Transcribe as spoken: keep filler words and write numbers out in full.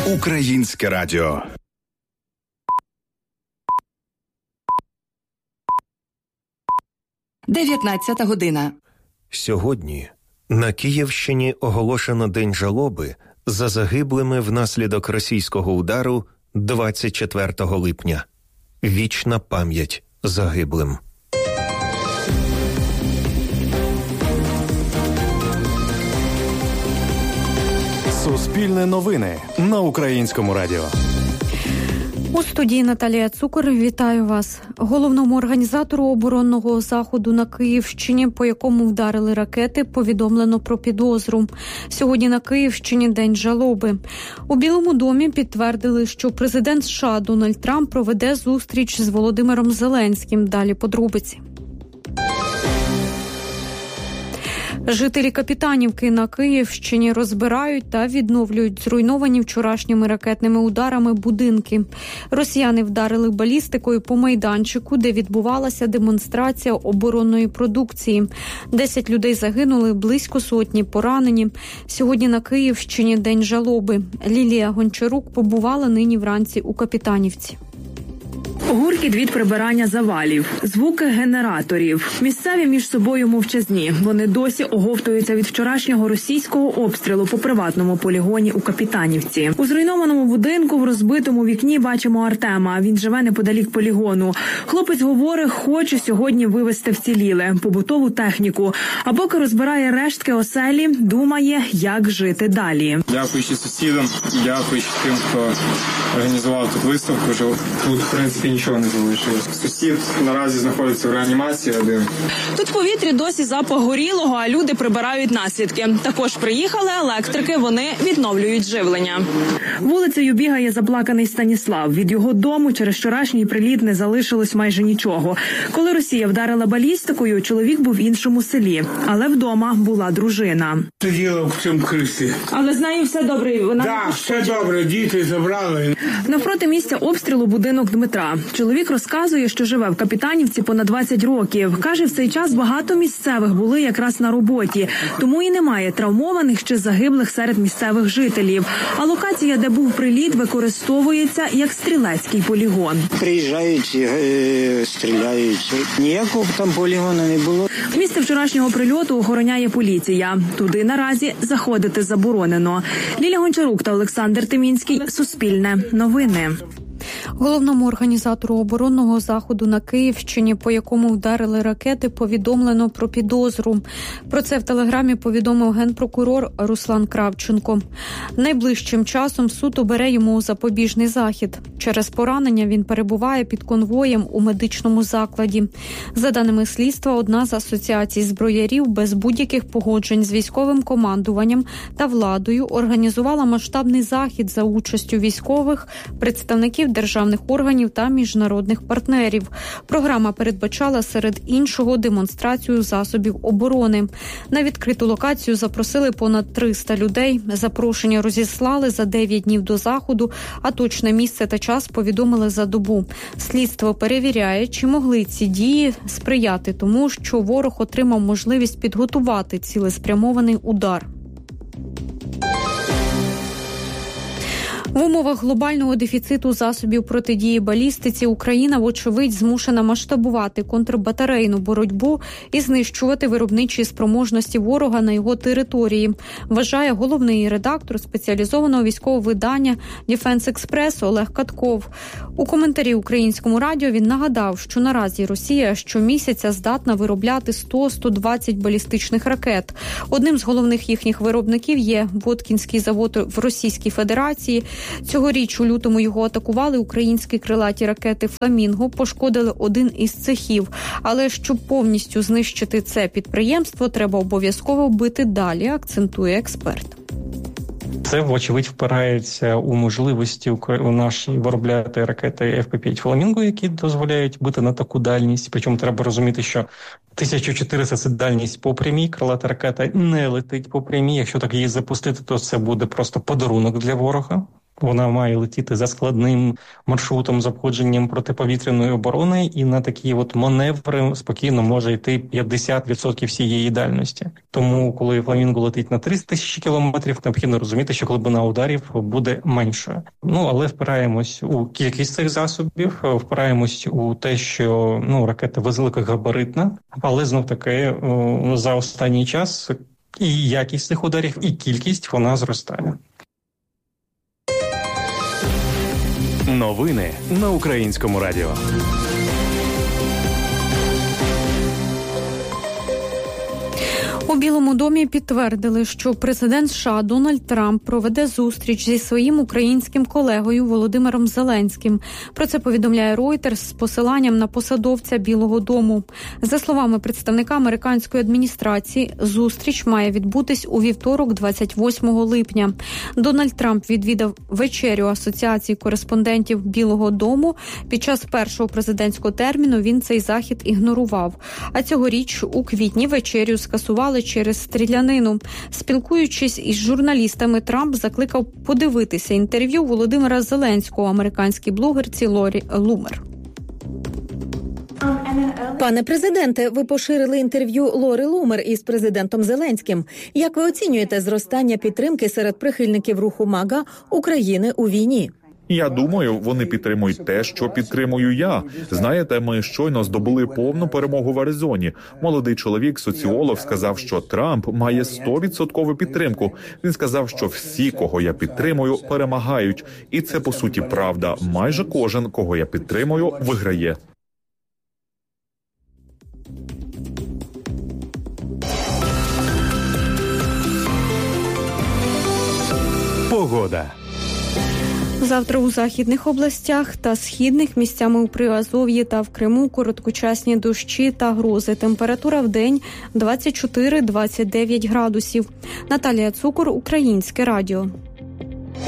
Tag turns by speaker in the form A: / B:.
A: Українське радіо.
B: дев'ятнадцята година.
C: Сьогодні на Київщині оголошено День жалоби за загиблими внаслідок російського удару двадцять четвертого липня. Вічна пам'ять загиблим.
D: Суспільне новини на Українському радіо.
E: У студії Наталія Цукор. Вітаю вас. Головному організатору оборонного заходу на Київщині, по якому вдарили ракети, повідомлено про підозру. Сьогодні на Київщині День жалоби. У Білому домі підтвердили, що президент США Дональд Трамп проведе зустріч з Володимиром Зеленським. Далі подробиці. Жителі Капітанівки на Київщині розбирають та відновлюють зруйновані вчорашніми ракетними ударами будинки. Росіяни вдарили балістикою по майданчику, де відбувалася демонстрація оборонної продукції. Десять людей загинули, близько сотні поранені. Сьогодні на Київщині День жалоби. Лілія Гончарук побувала нині вранці у Капітанівці.
F: Гуркіт від прибирання завалів, звуки генераторів. Місцеві між собою мовчазні. Вони досі оговтуються від вчорашнього російського обстрілу по приватному полігоні у Капітанівці. У зруйнованому будинку в розбитому вікні бачимо Артема. Він живе неподалік полігону. Хлопець говорить, хоче сьогодні вивезти вціліле побутову техніку. А поки розбирає рештки оселі, думає, як жити далі.
G: Дякуючи сусідам, дякуючи тим, хто організував тут виставку. Тут, в принципі, нічого не залишилось. Сусід наразі знаходиться в реанімації один.
F: Тут в повітрі досі запах горілого, а люди прибирають наслідки. Також приїхали електрики, вони відновлюють живлення. Вулицею бігає заплаканий Станіслав. Від його дому через вчорашній приліт не залишилось майже нічого. Коли Росія вдарила балістикою, чоловік був в іншому селі. Але вдома була дружина.
H: Сиділа в цьому кріслі.
F: Але з нею все добре? Вона
H: Так, все добре, діти забрали.
F: Навпроти місця обстрілу будинок Дмитра. Чоловік розказує, що живе в Капітанівці понад двадцять років. Каже, в цей час багато місцевих були якраз на роботі, тому і немає травмованих чи загиблих серед місцевих жителів. А локація, де був приліт, використовується як стрілецький полігон.
I: Приїжджають, е, стріляють. Ніякого там полігону не було.
F: Місце вчорашнього прильоту охороняє поліція. Туди наразі заходити заборонено. Лілія Гончарук та Олександр Тимінський. Суспільне новини.
E: Головному організатору оборонного заходу на Київщині, по якому вдарили ракети, повідомлено про підозру. Про це в телеграмі повідомив генпрокурор Руслан Кравченко. Найближчим часом суд обере йому запобіжний захід. Через поранення він перебуває під конвоєм у медичному закладі. За даними слідства, одна з асоціацій зброярів без будь-яких погоджень з військовим командуванням та владою організувала масштабний захід за участю військових, представників державних органів та міжнародних партнерів. Програма передбачала серед іншого демонстрацію засобів оборони. На відкриту локацію запросили понад триста людей. Запрошення розіслали за дев'ять днів до заходу, а точне місце та час повідомили за добу. Слідство перевіряє, чи могли ці дії сприяти тому, що ворог отримав можливість підготувати цілеспрямований удар. В умовах глобального дефіциту засобів протидії балістиці Україна, вочевидь, змушена масштабувати контрбатарейну боротьбу і знищувати виробничі спроможності ворога на його території, вважає головний редактор спеціалізованого військового видання «Дефенс Експрес» Олег Катков. У коментарі Українському радіо він нагадав, що наразі Росія щомісяця здатна виробляти сто - сто двадцять балістичних ракет. Одним з головних їхніх виробників є Воткінський завод в Російській Федерації. Цьогоріч у лютому його атакували українські крилаті ракети «Фламінго», пошкодили один із цехів. Але щоб повністю знищити це підприємство, треба обов'язково бити далі, акцентує експерт.
J: Це, вочевидь, впирається у можливості у наші виробляти ракети еф пі п'ять «Фламінго», які дозволяють бити на таку дальність. Причому треба розуміти, що тисяча чотириста – це дальність по прямій, крилата ракета не летить по прямій. Якщо так її запустити, то це буде просто подарунок для ворога. Вона має летіти за складним маршрутом з обходженням протиповітряної оборони, і на такі от маневри спокійно може йти п'ятдесят відсотків всієї дальності. Тому, коли «Фламінго» летить на триста тисяч кілометрів, необхідно розуміти, що глибина ударів буде меншою. Ну, але впираємось у кількість цих засобів, впираємось у те, що ну, ракета великогабаритна, але знов-таки за останній час і якість цих ударів, і кількість вона зростає.
D: Новини на Українському радіо.
E: У Білому домі підтвердили, що президент США Дональд Трамп проведе зустріч зі своїм українським колегою Володимиром Зеленським. Про це повідомляє Reuters з посиланням на посадовця Білого дому. За словами представника американської адміністрації, зустріч має відбутись у вівторок, двадцять восьмого липня. Дональд Трамп відвідав вечерю Асоціації кореспондентів Білого дому. Під час першого президентського терміну він цей захід ігнорував. А цьогоріч у квітні вечерю скасували через стрілянину. Спілкуючись із журналістами, Трамп закликав подивитися інтерв'ю Володимира Зеленського американській блогерці Лорі Лумер.
A: Пане президенте, ви поширили інтерв'ю Лори Лумер із президентом Зеленським. Як ви оцінюєте зростання підтримки серед прихильників руху МАГА України у війні?
B: Я думаю, вони підтримують те, що підтримую я. Знаєте, ми щойно здобули повну перемогу в Аризоні. Молодий чоловік, соціолог, сказав, що Трамп має сто відсотків підтримку. Він сказав, що всі, кого я підтримую, перемагають. І це, по суті, правда. Майже кожен, кого я підтримую, виграє.
D: Погода.
E: Завтра у західних областях та східних місцями у Приазов'ї та в Криму короткочасні дощі та грози. Температура в день двадцять чотири - двадцять дев'ять градусів. Наталія Цукор, Українське радіо.